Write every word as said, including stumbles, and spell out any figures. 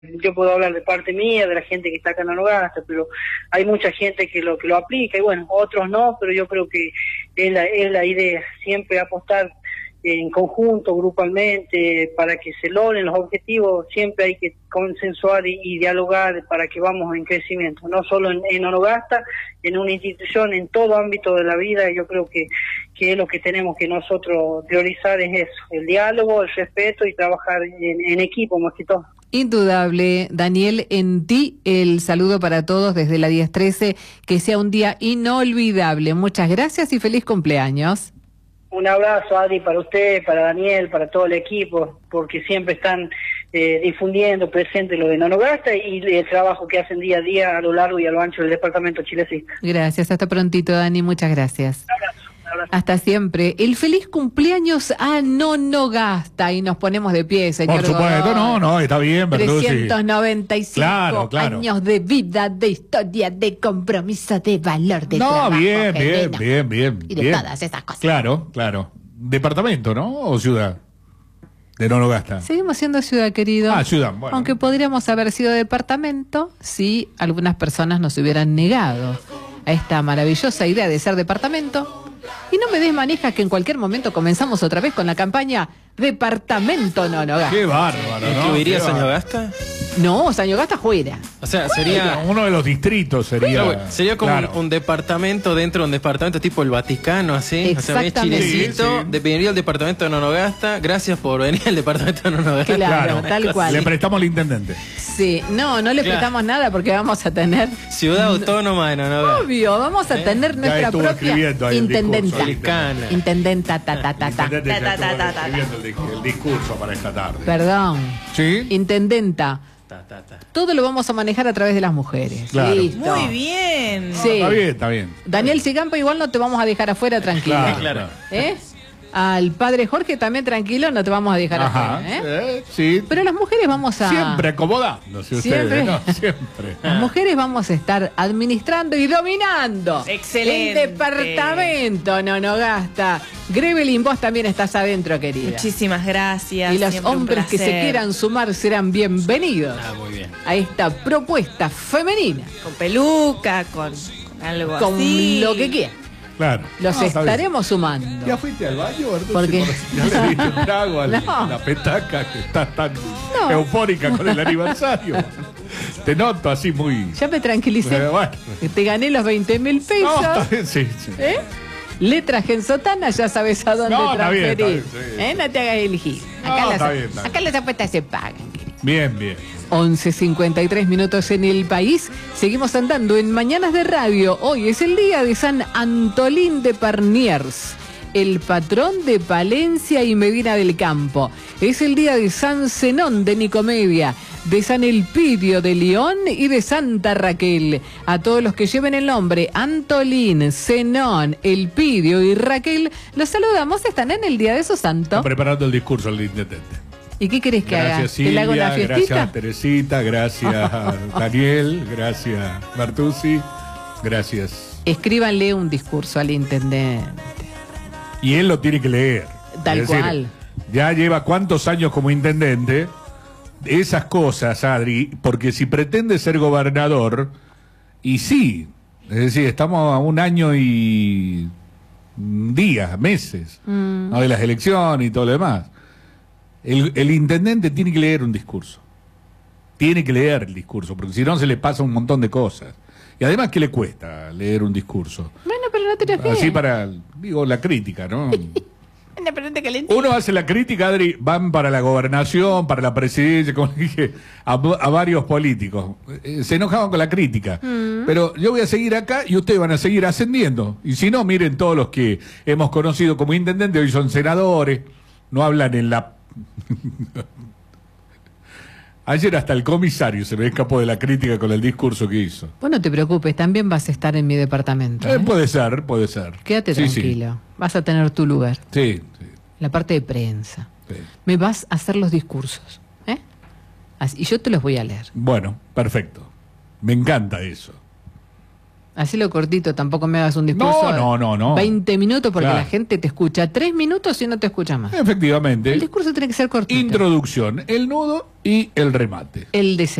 Yo puedo hablar de parte mía, de la gente que está acá en Antofagasta, pero hay mucha gente que lo que lo aplica y bueno, otros no, pero yo creo que es la, es la idea, siempre apostar en conjunto, grupalmente, para que se logren los objetivos. Siempre hay que consensuar y, y dialogar para que vamos en crecimiento, no solo en, en Antofagasta, en una institución, en todo ámbito de la vida. Yo creo que, que es lo que tenemos que nosotros priorizar, es eso, el diálogo, el respeto y trabajar en, en equipo más que todo. Indudable, Daniel, en ti el saludo para todos desde la diez trece, que sea un día inolvidable. Muchas gracias y feliz cumpleaños. Un abrazo, Adri, para usted, para Daniel, para todo el equipo, porque siempre están eh, difundiendo, presente lo de Antofagasta y el trabajo que hacen día a día a lo largo y a lo ancho del departamento chilecista. Gracias, hasta prontito, Dani, muchas gracias. Un abrazo. Hasta siempre. El feliz cumpleaños a Antofagasta y nos ponemos de pie, señor. Por supuesto, Godón. no, no, está bien, Bertuzzi. trescientos noventa y cinco Claro, claro. años de vida, de historia, de compromiso, de valor, de No, trabajo bien, bien, genuino bien, bien. y de bien. todas esas cosas. Claro, claro. ¿Departamento, no? ¿O ciudad? De Antofagasta. Seguimos siendo ciudad, querido. Ah, ciudad, bueno. Aunque podríamos haber sido departamento si algunas personas nos hubieran negado a esta maravillosa idea de ser departamento. Y no me des manijas que en cualquier momento comenzamos otra vez con la campaña Departamento Antofagasta. Qué bárbaro, ¿no? ¿Incluirías Qué bárbaro. Antofagasta? No, Antofagasta fuera. O sea, sería... Uno de los distritos sería. Claro, sería como claro. un, un departamento dentro de un departamento tipo el Vaticano, así. O sea, venís Exactamente. Chilecito, Sí, sí. dependería del departamento de Antofagasta. Gracias por venir al departamento de Antofagasta. Claro, tal cual. Le prestamos al intendente. Sí, no, no le Claro. prestamos nada porque vamos a tener... Ciudad Autónoma de Antofagasta. Obvio, vamos a tener nuestra estuvo propia escribiendo ahí el intendenta. discurso, el Licana. Intendenta, ta, ta, ta, El ta. intendente ya Ta, ta, estuvo ta, ta, ta. escribiendo el, di- el discurso para esta tarde. Perdón. ¿Sí? Intendenta. Ta, ta, ta. Todo lo vamos a manejar a través de las mujeres. Claro. Listo. Muy bien. Sí. Está bien, está bien. Daniel Sigampa, igual no te vamos a dejar afuera, tranquilo. Claro, Claro. ¿Eh? Al padre Jorge también tranquilo, no te vamos a dejar Ajá. afuera. ¿eh? Eh, sí. Pero las mujeres vamos a... Siempre acomodándose ustedes, Siempre. ¿no? Siempre. Las mujeres vamos a estar administrando y dominando. Excelente. El departamento no no gasta. Grevelin, vos también estás adentro, querida. Muchísimas gracias. Y los siempre un hombres que se placer. quieran sumar serán bienvenidos Ah, muy bien. a esta propuesta femenina. Con peluca, con, con algo Con así. lo que quieran. Claro. Los No, está bien. estaremos sumando. ¿Ya fuiste al baño, Bertuzzi? ¿Por qué? ¿Ya le diste un trago a la, No. la petaca que está tan No. eufórica con el aniversario? Te noto así muy... Ya me tranquilicé. Eh, bueno. Que te gané los veinte mil pesos. No, está bien, sí, sí. ¿Eh? Letras en sotana, ya sabes a dónde No, está bien, transferir. está bien, sí. ¿Eh? No te hagas elegir. No, Acá, está las, bien, está acá las apuestas se pagan. Bien, bien. once cincuenta y tres minutos en el país. Seguimos andando en Mañanas de Radio. Hoy es el día de San Antolín de Perniers, el patrón de Palencia y Medina del Campo. Es el día de San Zenón de Nicomedia, de San Elpidio de León y de Santa Raquel. A todos los que lleven el nombre Antolín, Zenón, Elpidio y Raquel, los saludamos. Están en el día de su santo. Está preparando el discurso del intendente. ¿Y qué querés que haga? Gracias, ¿Que le haga Silvia. una fiestita? Gracias, Teresita. Gracias, Daniel. Gracias, Bertuzzi. Gracias. Escríbanle un discurso al intendente. Y él lo tiene que leer. Tal Es decir, cual. ya lleva cuántos años como intendente. Esas cosas, Adri, porque si pretende ser gobernador, y sí, es decir, estamos a un año y días, meses, Mm. ¿no? de las elecciones y todo lo demás. El, el intendente tiene que leer un discurso. Tiene que leer el discurso, porque si no se le pasa un montón de cosas. Y además, ¿qué le cuesta leer un discurso? Bueno, pero no te enojes. Así para, digo, la crítica, ¿no? Una pregunta calentita. Uno hace la crítica, Adri, van para la gobernación, para la presidencia, como dije, a, a varios políticos. Eh, Se enojaban con la crítica. Mm. Pero yo voy a seguir acá y ustedes van a seguir ascendiendo. Y si no, miren todos los que hemos conocido como intendentes, hoy son senadores, no hablan en la... Ayer hasta el comisario se me escapó de la crítica con el discurso que hizo. Vos no te preocupes, también vas a estar en mi departamento. Eh, ¿eh? puede ser, puede ser. Quédate Sí, sí. tranquilo. Vas a tener tu lugar. Sí, sí, La parte de prensa. sí. Me vas a hacer los discursos. ¿eh? Así- y yo te los voy a leer. Bueno, perfecto. Me encanta eso. Hacelo cortito, tampoco me hagas un discurso No, no, no, no. de veinte minutos porque Claro. la gente te escucha tres minutos y no te escucha más. Efectivamente. El discurso tiene que ser cortito. Introducción, el nudo y el remate. El deseo.